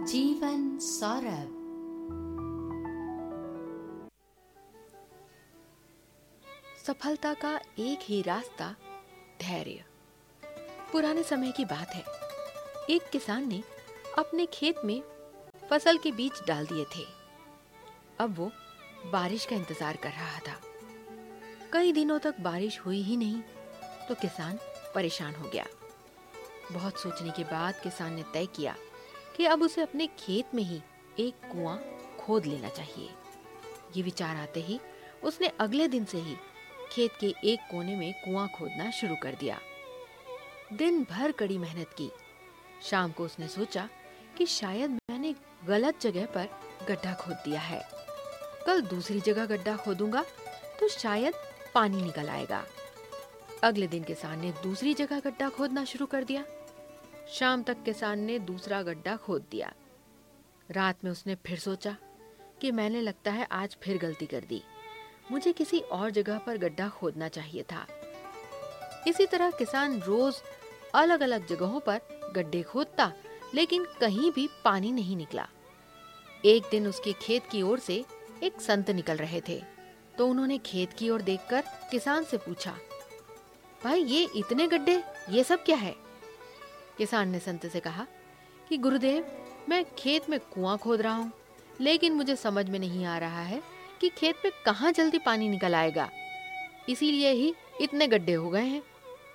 जीवन सौरभ। सफलता का एक ही रास्ता, धैर्य। पुराने समय की बात है। एक किसान ने अपने खेत में फसल के बीज डाल दिए थे। अब वो बारिश का इंतजार कर रहा था। कई दिनों तक बारिश हुई ही नहीं तो किसान परेशान हो गया। बहुत सोचने के बाद किसान ने तय किया कि अब उसे अपने खेत में ही एक कुआं खोद लेना चाहिए। ये विचार आते ही उसने अगले दिन से ही खेत के एक कोने में कुआं खोदना शुरू कर दिया। दिन भर कड़ी मेहनत की। शाम को उसने सोचा कि शायद मैंने गलत जगह पर गड्ढा खोद दिया है। कल दूसरी जगह गड्ढा खोदूंगा तो शायद पानी निकल आएगा। अगले दिन किसान ने दूसरी जगह गड्ढा खोदना शुरू कर दिया। शाम तक किसान ने दूसरा गड्ढा खोद दिया। रात में उसने फिर सोचा कि मैंने लगता है आज फिर गलती कर दी। मुझे किसी और जगह पर गड्ढा खोदना चाहिए था। इसी तरह किसान रोज अलग अलग जगहों पर गड्ढे खोदता, लेकिन कहीं भी पानी नहीं निकला। एक दिन उसके खेत की ओर से एक संत निकल रहे थे, तो उन्होंने खेत की ओर देखकर किसान से पूछा, भाई ये इतने गड्ढे, ये सब क्या है? किसान ने संत से कहा कि गुरुदेव, मैं खेत में कुआं खोद रहा हूँ, लेकिन मुझे समझ में नहीं आ रहा है कि खेत में कहाँ जल्दी पानी निकल आएगा, इसीलिए ही इतने गड्ढे हो गए हैं।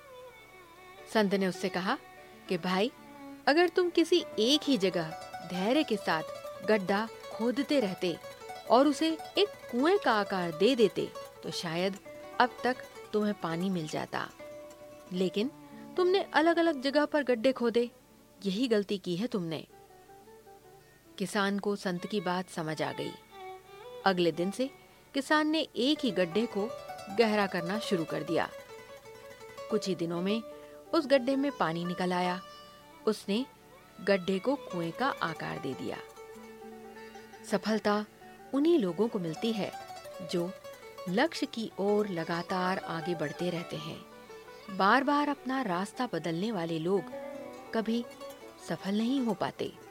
संत ने उससे कहा कि भाई, अगर तुम किसी एक ही जगह धैर्य के साथ गड्ढा खोदते रहते और उसे एक कुएं का आकार दे देते तो शायद अब तक तुम्हें पानी मिल जाता। लेकिन तुमने अलग अलग जगह पर गड्ढे खोदे, यही गलती की है तुमने। किसान को संत की बात समझ आ गई। अगले दिन से किसान ने एक ही गड्ढे को गहरा करना शुरू कर दिया। कुछ ही दिनों में उस गड्ढे में पानी निकल आया। उसने गड्ढे को कुएं का आकार दे दिया। सफलता उन्हीं लोगों को मिलती है जो लक्ष्य की ओर लगातार आगे बढ़ते रहते हैं। बार बार अपना रास्ता बदलने वाले लोग कभी सफल नहीं हो पाते।